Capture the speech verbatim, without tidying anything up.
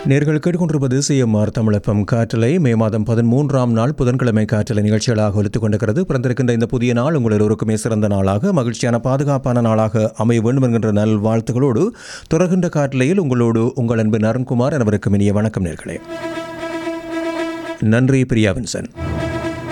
நேர்கள் கேட்டுக்கொண்டிருப்பது சிஎம்ஆர் தமிழப்பம் காற்றலை மே மாதம் பதிமூன்றாம் நாள் புதன்கிழமை காற்றலை நிகழ்ச்சிகளாக ஒலித்துக் கொண்டிருக்கிறது. பிறந்திருக்கின்ற இந்த புதிய நாள் உங்கள் எல்லோருக்குமே சிறந்த நாளாக, மகிழ்ச்சியான பாதுகாப்பான நாளாக அமைய வேண்டும் என்கின்ற நல் வாழ்த்துக்களோடு தொடர்கின்ற காற்றலையில் உங்களோடு உங்கள் அன்பு அருண்குமார். அனைவருக்கும் இனிய வணக்கம் நேர்களே. நன்றி பிரியா வின்சன்.